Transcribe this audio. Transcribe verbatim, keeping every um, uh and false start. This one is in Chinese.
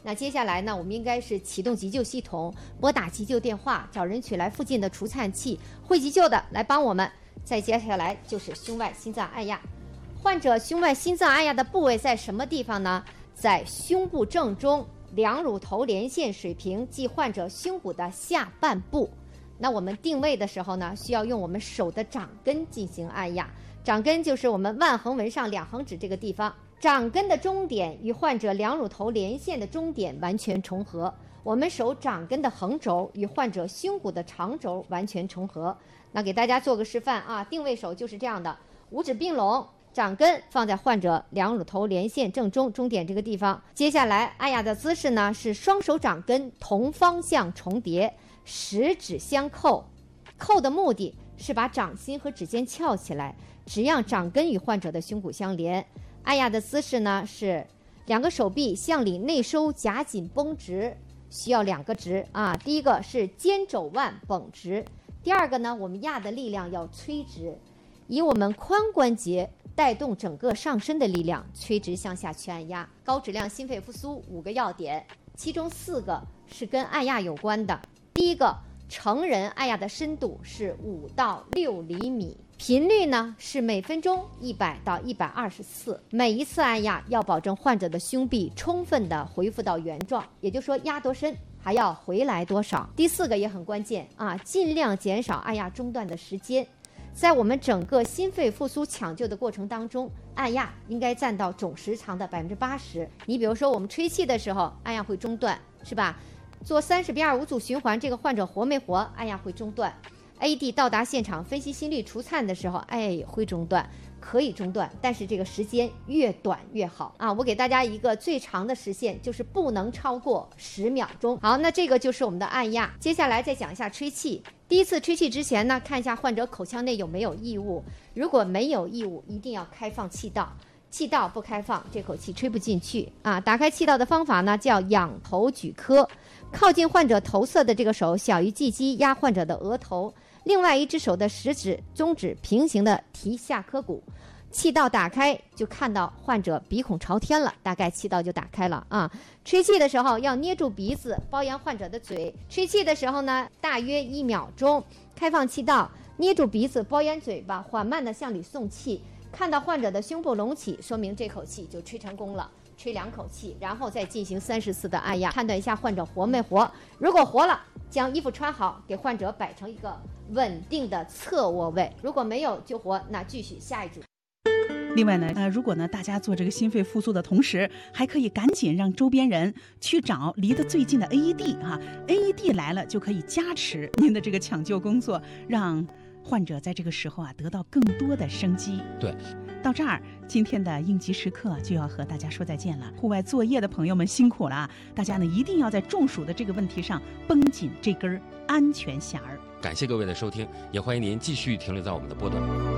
那接下来呢，我们应该是启动急救系统，拨打急救电话，找人取来附近的除颤器，会急救的来帮我们。再接下来就是胸外心脏按压。患者胸外心脏按压的部位在什么地方呢？在胸部正中，两乳头连线水平，即患者胸骨的下半部。那我们定位的时候呢，需要用我们手的掌根进行按压。掌根就是我们腕横纹上两横指这个地方，掌根的中点与患者两乳头连线的中点完全重合。我们手掌根的横轴与患者胸骨的长轴完全重合。那给大家做个示范啊，定位手就是这样的，五指并拢，掌根放在患者两乳头连线正中中点这个地方。接下来按压的姿势呢是双手掌根同方向重叠，十指相扣，扣的目的是把掌心和指尖翘起来，只让掌根与患者的胸骨相连。按压的姿势呢是两个手臂向里内收，夹紧绷直，需要两个直啊。第一个是肩肘腕绷直，第二个呢，我们压的力量要垂直，以我们髋关节带动整个上身的力量，垂直向下去按压。高质量心肺复苏五个要点，其中四个是跟按压有关的。第一个，成人按压的深度是五到六厘米，频率呢是每分钟一百到一百二十次。每一次按压要保证患者的胸壁充分的恢复到原状，也就是说压多深还要回来多少。第四个也很关键啊，尽量减少按压中断的时间。在我们整个心肺复苏抢救的过程当中，按压应该占到总时长的百分之八十。你比如说我们吹气的时候，按压会中断，是吧？做三十比二五组循环，这个患者活没活，按压会中断。A E D 到达现场分析心率除颤的时候，哎，会中断，可以中断，但是这个时间越短越好啊！我给大家一个最长的时限，就是不能超过十秒钟。好，那这个就是我们的按压。接下来再讲一下吹气。第一次吹气之前呢，看一下患者口腔内有没有异物，如果没有异物，一定要开放气道。气道不开放，这口气吹不进去啊！打开气道的方法呢，叫仰头举颏，靠近患者头侧的这个手小于技击压患者的额头，另外一只手的食指、中指平行的提下颌骨。气道打开就看到患者鼻孔朝天了，大概气道就打开了啊！吹气的时候要捏住鼻子，包严患者的嘴。吹气的时候呢，大约一秒钟，开放气道，捏住鼻子，包严嘴巴，缓慢地向里送气。看到患者的胸部隆起，说明这口气就吹成功了。吹两口气，然后再进行三十次的按压，判断一下患者活没活。如果活了，将衣服穿好，给患者摆成一个稳定的侧卧位；如果没有救活，那继续下一组。 另外呢，呃，如果呢大家做这个心肺复苏的同时，还可以赶紧让周边人去找离得最近的 A E D 哈 ，A E D 来了就可以加持您的这个抢救工作，让患者在这个时候啊得到更多的生机。 对， 到这儿，今天的应急时刻就要和大家说再见了。户外作业的朋友们辛苦了啊！大家呢一定要在中暑的这个问题上绷紧这根安全弦儿。 感谢各位的收听，也欢迎您继续停留在我们的波段。